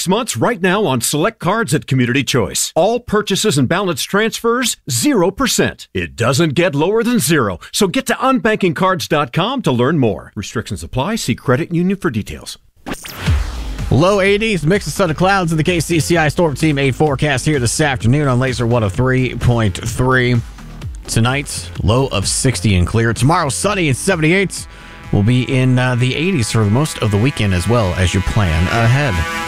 6 months right now on select cards at Community Choice. All purchases and balance transfers, 0%. It doesn't get lower than zero. So get to unbankingcards.com to learn more. Restrictions apply. See credit union for details. Low 80s, mix of sun and clouds in the KCCI Storm Team 8 forecast here this afternoon on Laser 103.3. Tonight, low of 60 and clear. Tomorrow, sunny and 78. We'll be in the 80s for most of the weekend as well as you plan ahead.